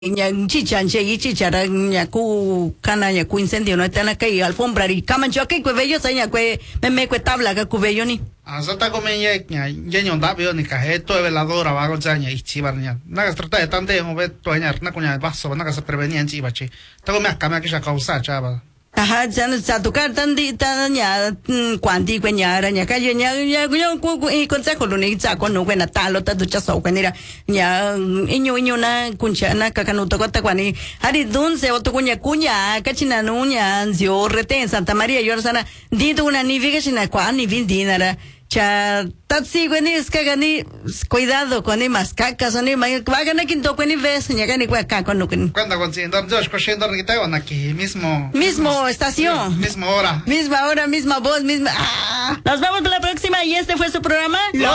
Nhà chicha che chicha ra nhà cu cana nhà cu incendio no está la calle alfombra y camancho que bello sa nhà me tabla que bello ni Sota come ya non da bio ni cajetto e veladora va con zanya ichibarnya. Naga trata de tante mo vet toñar na kunya basso naga se prevenía en chibachi. Ta come akama que ya causa chava. Ajá, ya sa tocar tan ya cuanti cuenya ya calle ya y consejo lo ni sa con no buena talo ta ducha so cuenera ya iño na kuncha na kakanuto kota kwani hari dunse oto kunya kachina nunya nzio rete en Santa María yorsana ditu una ni viga sina kwani vindinara cha tatsi kwani skagani cuidado con más cacas ni vagan aquí to kwani ves nya kani kwa con no Cuando consiguiendo Dios cogiendo ni te van aquí mismo estación misma hora misma voz misma nos vemos la próxima y este fue su programa